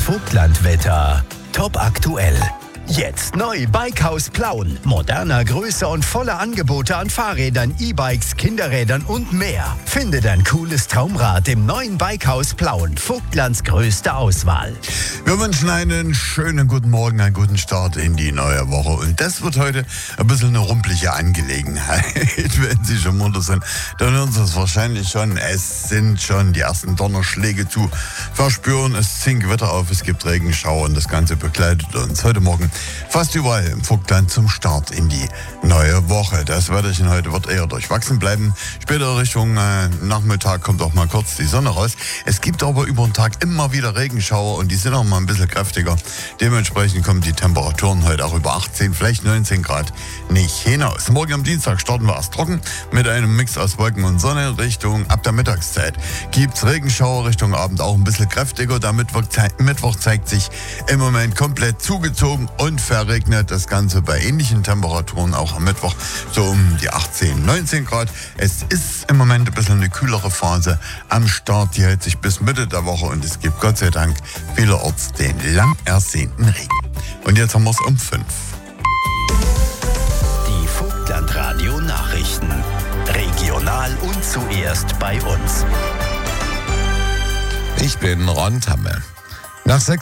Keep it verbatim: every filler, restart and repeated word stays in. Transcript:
Vogtlandwetter. Top aktuell. Jetzt neu Bikehaus Plauen. Moderner, größer und voller Angebote an Fahrrädern, E-Bikes, Kinderrädern und mehr. Finde dein cooles Traumrad im neuen Bikehaus Plauen. Vogtlands größte Auswahl. Wir wünschen einen schönen guten Morgen, einen guten Start in die neue Woche. Und das wird heute ein bisschen eine rumpelige Angelegenheit. Wenn Sie schon munter sind, dann hören Sie es wahrscheinlich schon. Es sind schon die ersten Donnerschläge zu verspüren. Es zieht Gewitter auf, es gibt Regenschauer und das Ganze begleitet uns heute Morgen fast überall im Vogtland zum Start in die neue Woche. Das Wetterchen heute wird eher durchwachsen bleiben. Später Richtung äh, Nachmittag kommt auch mal kurz die Sonne raus. Es gibt aber über den Tag immer wieder Regenschauer und die sind auch mal ein bisschen kräftiger. Dementsprechend kommen die Temperaturen heute auch über achtzehn, vielleicht neunzehn Grad nicht hinaus. Morgen am Dienstag starten wir erst trocken mit einem Mix aus Wolken und Sonne. Richtung ab der Mittagszeit gibt's Regenschauer, Richtung Abend auch ein bisschen kräftiger. Der Mittwoch, Mittwoch zeigt sich im Moment komplett zugezogen und verregnet. Das Ganze bei ähnlichen Temperaturen auch am Mittwoch so um die achtzehn, neunzehn Grad. Es ist im Moment ein bisschen eine kühlere Phase am Start. Die hält sich bis Mitte der Woche und es gibt Gott sei Dank vielerorts den lang ersehnten Regen. Und jetzt haben wir es um fünf. Die Vogtland-Radio Nachrichten. Regional und zuerst bei uns. Ich bin Ron Tamme. Nach sechs